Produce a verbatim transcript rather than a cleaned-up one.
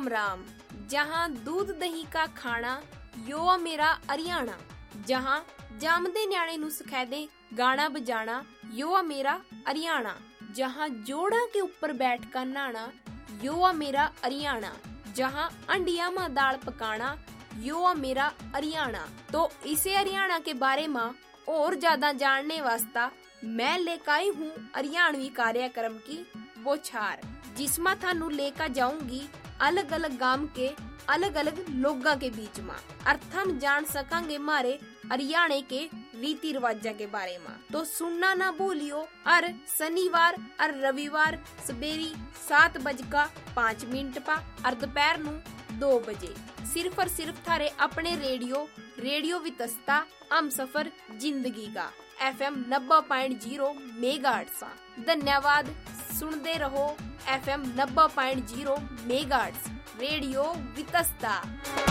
राम राम। जहाँ दूध दही का खाना यो आ मेरा हरियाणा। जहाँ जामदे न्याणे नू सिखादे गाना बजाना यो आ मेरा हरियाणा। जहाँ जोड़ा के ऊपर बैठ कर नहाना यो आ मेरा हरियाणा। जहाँ अंडिया में दाल पकाना यो आ मेरा हरियाणा। तो इसे हरियाणा के बारे में और ज्यादा जानने वास्ता मैं लेकर आई हूँ हरियाणवी कार्यक्रम की बौछार, जिसमें थानू लेकर जाऊंगी अलग अलग गांव के अलग अलग लोगों के बीच में, और हम जान सकांगे मारे हरियाणा के रीति रिवाजा के बारे में। तो सुनना ना भूलियो। और शनिवार और रविवार सवेरी सात बज का पाँच मिनट पा और दोपहर नू दो बजे सिर्फ और सिर्फ थारे अपने रेडियो रेडियो वितस्ता हम सफर जिंदगी का एफ एम नब्बे पॉइंट जीरो मेगाहर्ट्ज। धन्यवाद। सुनते रहो एफ एम नब्बे point zero megahertz radio Vitasta.